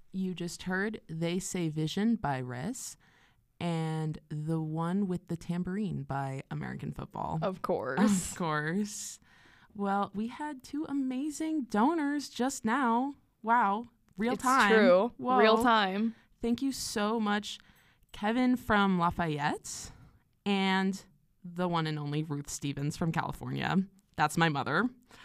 You just heard They Say Vision by Rez and The One with the Tambourine by American Football. Of course. Of course. Well, we had 2 amazing donors just now. Wow. Real time. It's true. Whoa. Real time. Thank you so much, Kevin from Lafayette and the one and only Ruth Stevens from California. That's my mother.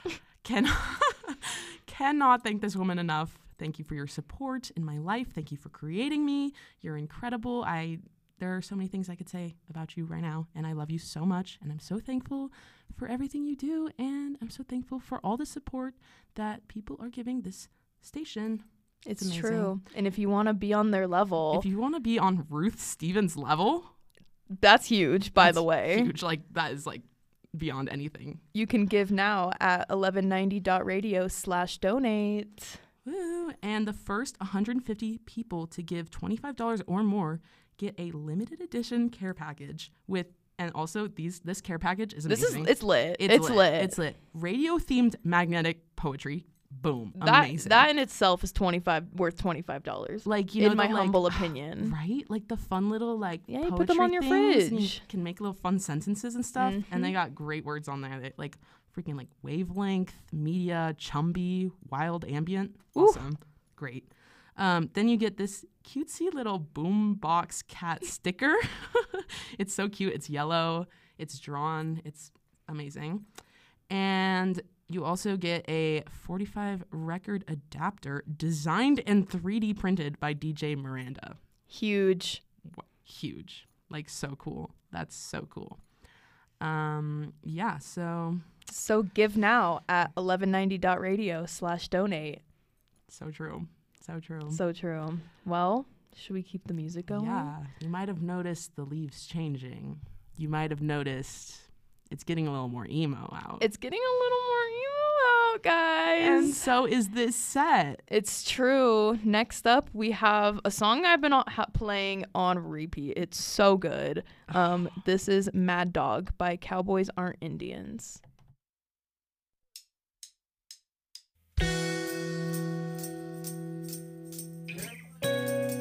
Cannot thank this woman enough. Thank you for your support in my life. Thank you for creating me. You're incredible. There are so many things I could say about you right now, and I love you so much, and I'm so thankful for everything you do, and I'm so thankful for all the support that people are giving this station. It's true. And if you want to be on their level, if you want to be on Ruth Stevens' level, that's huge, by the way. Huge. Like, that is like beyond anything. You can give now at 1190.radio/donate. Woo. And the first 150 people to give $25 or more get a limited edition care package with, and also this care package is amazing. It's lit. It's lit. It's lit. Radio themed magnetic poetry. Boom. That, amazing. That in itself is worth $25. Like, you know, in my humble opinion. Right? Like the fun little you poetry put them on your things, fridge. and you can make little fun sentences and stuff. Mm-hmm. And they got great words on there. They, like freaking like wavelength, media, chumby, wild ambient. Awesome. Ooh. Great. Then you get this cutesy little boombox cat sticker. It's so cute. It's yellow. It's drawn. It's amazing. And you also get a 45 record adapter designed and 3D printed by DJ Miranda. Huge. Huge. Like, so cool. That's so cool. Yeah, so give now at 1190.radio/donate. So true. So true. So true. Well, should we keep the music going? Yeah. You might have noticed the leaves changing. You might have noticed it's getting a little more emo out. It's getting a little more emo out, guys. And so is this set. It's true. Next up, we have a song I've been playing on repeat. It's so good. This is Mad Dog by Cowboys Aren't Indians.